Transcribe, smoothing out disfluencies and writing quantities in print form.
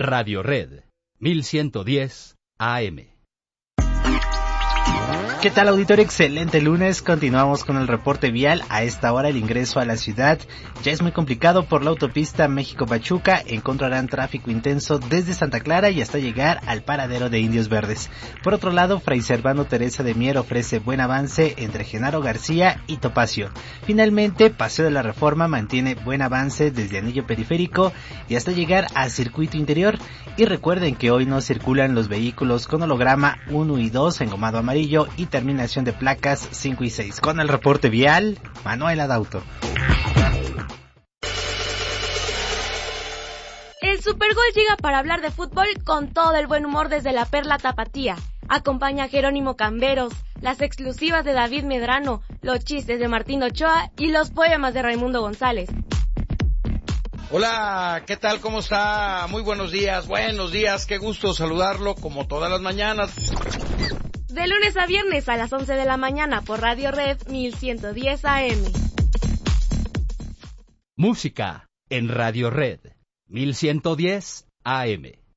Radio Red, 1110 AM. ¿Qué tal, auditorio? Excelente lunes. Continuamos con el reporte vial. A esta hora el ingreso a la ciudad ya es muy complicado por la autopista México-Pachuca. Encontrarán tráfico intenso desde Santa Clara y hasta llegar al paradero de Indios Verdes. Por otro lado, Fray Servando Teresa de Mier ofrece buen avance entre Genaro García y Topacio. Finalmente, Paseo de la Reforma mantiene buen avance desde Anillo Periférico y hasta llegar al Circuito Interior. Y recuerden que hoy no circulan los vehículos con holograma 1 y 2 engomado amarillo y terminación de placas 5 y 6. Con el reporte vial, Manuel Adauto. El Supergol llega para hablar de fútbol con todo el buen humor desde la Perla Tapatía. Acompaña a Jerónimo Camberos, las exclusivas de David Medrano, los chistes de Martín Ochoa y los poemas de Raimundo González. Hola, ¿qué tal? ¿Cómo está? Muy buenos días, qué gusto saludarlo como todas las mañanas. De lunes a viernes a las 11 de la mañana por Radio Red 1110 AM. Música en Radio Red 1110 AM.